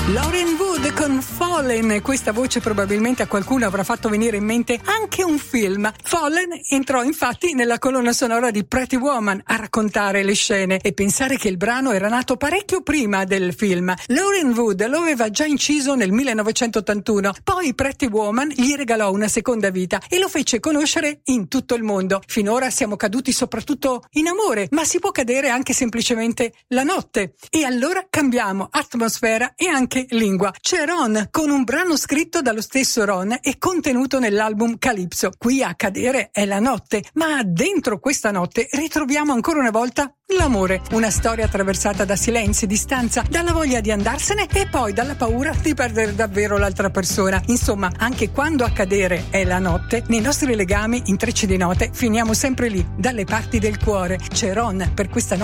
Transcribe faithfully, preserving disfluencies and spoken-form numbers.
Lauren Wood con Fallen. Questa voce probabilmente a qualcuno avrà fatto venire in mente anche un film. Fallen entrò infatti nella colonna sonora di Pretty Woman a raccontare le scene, e pensare che il brano era nato parecchio prima del film. Lauren Wood lo aveva già inciso nel millenovecentottantuno, poi Pretty Woman gli regalò una seconda vita e lo fece conoscere in tutto il mondo. Finora siamo caduti soprattutto in amore, ma si può cadere anche semplicemente la notte, e allora cambiamo atmosfera e anche lingua. C'è Ron con un brano scritto dallo stesso Ron e contenuto nell'album Calypso. Qui a cadere è la notte, ma dentro questa notte ritroviamo ancora una volta l'amore, una storia attraversata da silenzi, distanza, dalla voglia di andarsene e poi dalla paura di perdere davvero l'altra persona. Insomma, anche quando a cadere è la notte, nei nostri legami intrecci di note finiamo sempre lì, dalle parti del cuore. C'è Ron per questa notte